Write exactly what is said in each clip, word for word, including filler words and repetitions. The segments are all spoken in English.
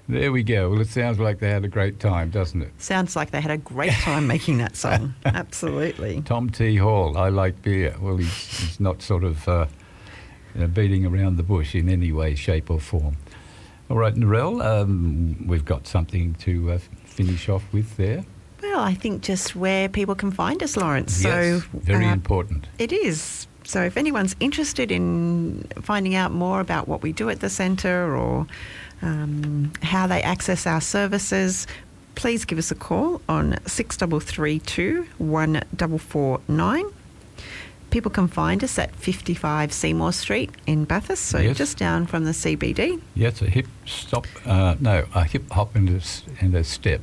There we go. Well, it sounds like they had a great time, doesn't it? Sounds like they had a great time making that song. Absolutely. Tom T. Hall, I like beer. Well, he's, he's not sort of uh, you know, beating around the bush in any way, shape or form. All right, Narelle, um, we've got something to uh, finish off with there. Well, I think just where people can find us, Lawrence. Yes, so, very uh, important. It is. So if anyone's interested in finding out more about what we do at the centre or um, how they access our services, please give us a call on six three three two, one four four nine. People can find us at fifty-five Seymour Street in Bathurst, so yes. just down from the C B D. Yes, a hip stop, uh, no, a hip hop and a, and a step.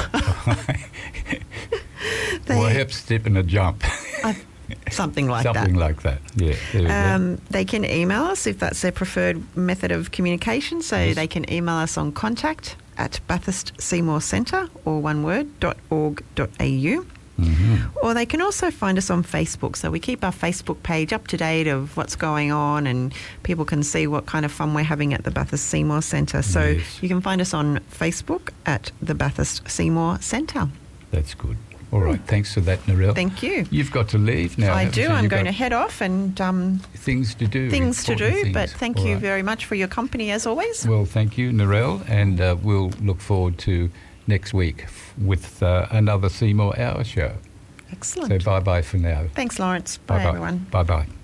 they, or a hip step and a jump. I, something like something that. like that, yeah. There um, they can email us if that's their preferred method of communication, so yes. they can email us on contact at Bathurst Seymour Centre, or one word, dot org dot a u. Mm-hmm. Or they can also find us on Facebook. So we keep our Facebook page up to date of what's going on, and people can see what kind of fun we're having at the Bathurst Seymour Centre. So yes. you can find us on Facebook at the Bathurst Seymour Centre. That's good. All right, thanks for that, Narelle. Thank you. You've got to leave now. I do. You? I'm You've going to head off and... Um, things to do. Things to do, things. but thank All you right. very much for your company as always. Well, thank you, Narelle, and uh, we'll look forward to next week with uh, another Seymour Hour show. Excellent. So bye-bye for now. Thanks, Lawrence. Bye, Bye-bye. everyone. Bye-bye.